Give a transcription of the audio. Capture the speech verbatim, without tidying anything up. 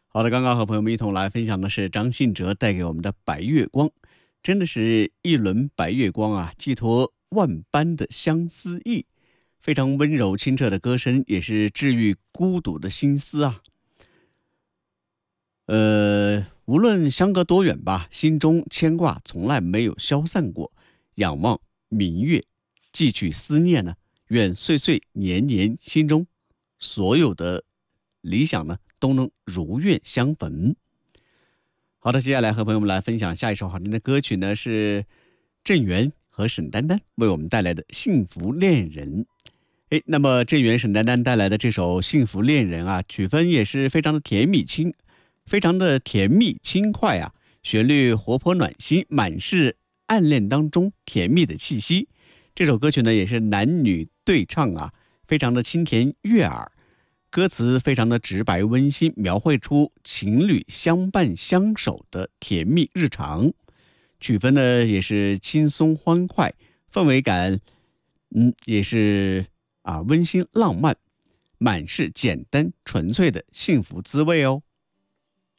好的，刚刚和朋友们一同来分享的是张信哲带给我们的《白月光》，真的是一轮白月光啊，寄托万般的相思意。非常温柔清澈的歌声，也是治愈孤独的心思啊。呃，无论相隔多远吧，心中牵挂从来没有消散过。仰望明月，寄去思念呢，愿岁岁年年心中所有的理想呢，都能如愿相逢。好的，接下来和朋友们来分享下一首好听的歌曲呢，是郑源和沈丹丹为我们带来的《幸福恋人》。诶，那么郑源、沈丹丹带来的这首《幸福恋人》啊，曲风也是非常的甜蜜轻，非常的甜蜜轻快啊，旋律活泼暖心，满是暗恋当中甜蜜的气息。这首歌曲呢，也是男女对唱啊，非常的清甜悦耳，歌词非常的直白温馨，描绘出情侣相伴相守的甜蜜日常。曲风呢也是轻松欢快，氛围感，嗯，也是啊温馨浪漫，满是简单纯粹的幸福滋味哦。